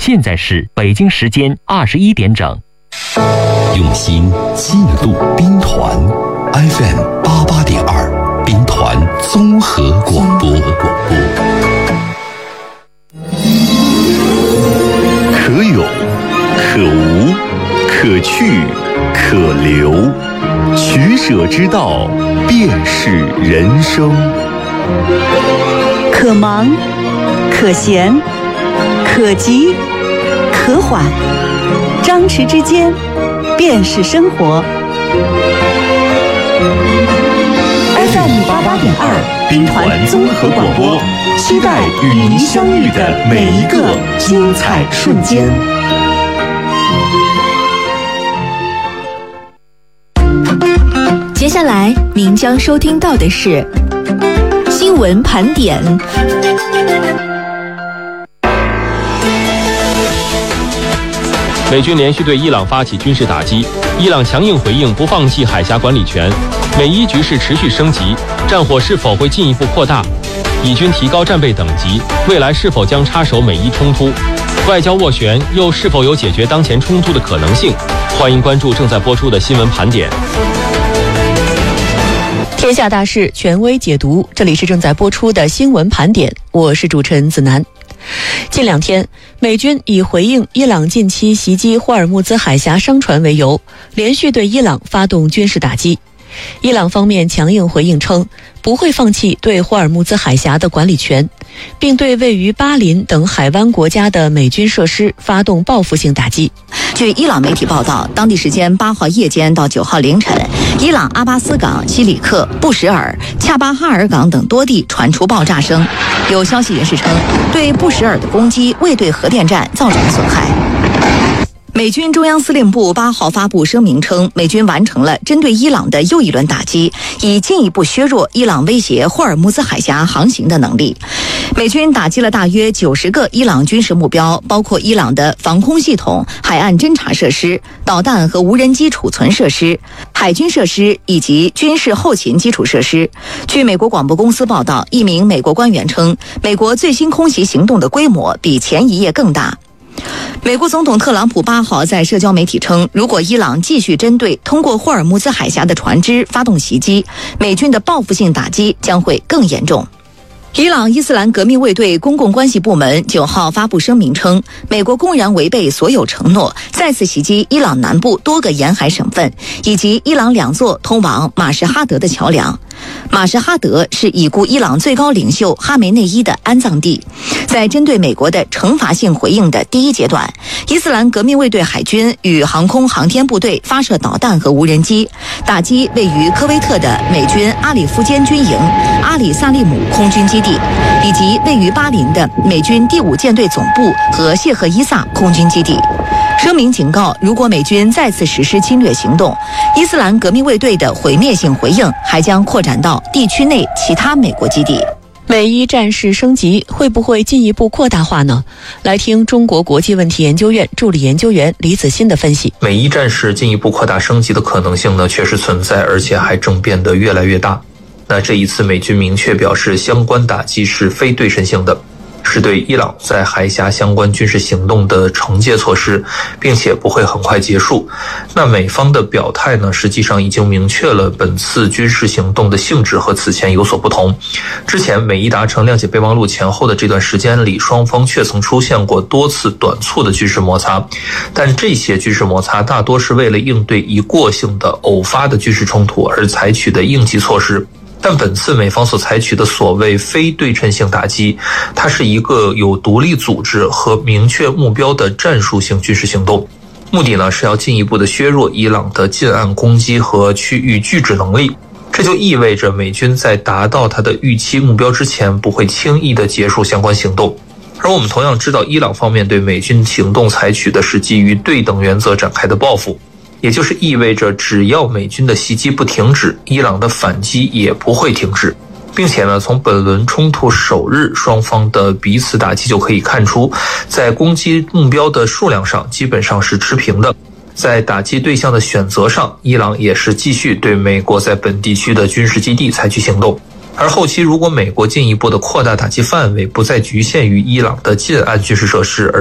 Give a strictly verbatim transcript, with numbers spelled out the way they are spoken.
现在是北京时间二十一点整。 用心记录兵团 F M 八八点二，兵团综合广播。可有可无，可去可留，取舍之道便是人生。 可忙可闲可急可缓，张弛之间便是生活。 F M 八八点二，兵团综合广播，期待与您相遇的每一个精彩瞬间。 接下来您将收听到的是新闻盘点。 美军连续对伊朗发起军事打击，伊朗强硬回应不放弃海峡管理权。美伊局势持续升级，战火是否会进一步扩大？以军提高战备等级，未来是否将插手美伊冲突？外交斡旋又是否有解决当前冲突的可能性？欢迎关注正在播出的新闻盘点。 天下大事权威解读，这里是正在播出的新闻盘点，我是主持人子楠。近两天，美军以回应伊朗近期袭击霍尔木兹海峡商船为由，连续对伊朗发动军事打击。伊朗方面强硬回应称，不会放弃对霍尔木兹海峡的管理权，并对位于巴林等海湾国家的美军设施发动报复性打击。 据伊朗媒体报道，当地时间八号夜间到九号凌晨，伊朗阿巴斯港、西里克、布什尔、恰巴哈尔港等多地传出爆炸声。有消息人士称，对布什尔的攻击未对核电站造成损害。美军中央司令部八号发布声明称，美军完成了针对伊朗的又一轮打击，以进一步削弱伊朗威胁霍尔木兹海峡航行的能力。美军打击了大约九十个伊朗军事目标，包括伊朗的防空系统、海岸侦察设施、导弹和无人机储存设施、海军设施以及军事后勤基础设施。据美国广播公司报道，一名美国官员称，美国最新空袭行动的规模比前一夜更大。美国总统特朗普八号在社交媒体称，如果伊朗继续针对通过霍尔木兹海峡的船只发动袭击，美军的报复性打击将会更严重。伊朗伊斯兰革命卫队公共关系部门九号发布声明称，美国公然违背所有承诺，再次袭击伊朗南部多个沿海省份，以及伊朗两座通往马什哈德的桥梁。马什哈德是已故伊朗最高领袖哈梅内伊的安葬地。在针对美国的惩罚性回应的第一阶段，伊斯兰革命卫队海军与航空航天部队发射导弹和无人机，打击位于科威特的美军阿里夫坚军营、阿里萨利姆空军基地，以及位于巴林的美军第五舰队总部和谢赫伊萨空军基地。声明警告，如果美军再次实施侵略行动，伊斯兰革命卫队的毁灭性回应还将扩展到地区内其他美国基地。 美伊战事升级会不会进一步扩大化呢？来听中国国际问题研究院助理研究员李子欣的分析。 美伊战事进一步扩大升级的可能性呢，确实存在，而且还正变得越来越大。那这一次美军明确表示，相关打击是非对称性的，是对伊朗在海峡相关军事行动的惩戒措施，并且不会很快结束。那美方的表态呢，实际上已经明确了本次军事行动的性质和此前有所不同。之前美伊达成谅解备忘录前后的这段时间里，双方确曾出现过多次短促的军事摩擦，但这些军事摩擦大多是为了应对一过性的偶发的军事冲突而采取的应急措施。但本次美方所采取的所谓非对称性打击，它是一个有独立组织和明确目标的战术性军事行动，目的呢是要进一步的削弱伊朗的近岸攻击和区域拒止能力。这就意味着美军在达到它的预期目标之前，不会轻易的结束相关行动。而我们同样知道，伊朗方面对美军行动采取的是基于对等原则展开的报复。也就是意味着，只要美军的袭击不停止，伊朗的反击也不会停止。并且呢，从本轮冲突首日双方的彼此打击就可以看出，在攻击目标的数量上基本上是持平的。在打击对象的选择上，伊朗也是继续对美国在本地区的军事基地采取行动。而后期如果美国进一步的扩大打击范围，不再局限于伊朗的近岸军事设施，而